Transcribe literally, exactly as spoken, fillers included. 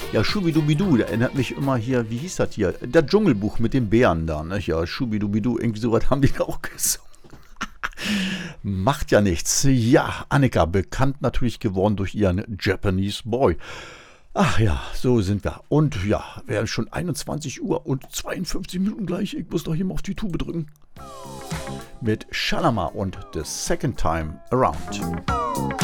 Ja, Schubidubidu, der erinnert mich immer hier, wie hieß das hier? Das Dschungelbuch mit den Bären da, ne? Ja, Schubidubidu, irgendwie sowas haben die da auch gesungen. Macht ja nichts. Ja, Annika, bekannt natürlich geworden durch ihren Japanese Boy. Ach ja, so sind wir. Und ja, wäre schon einundzwanzig Uhr und zweiundfünfzig Minuten gleich. Ich muss doch hier mal auf die Tube drücken. Mit Shalama und The Second Time Around.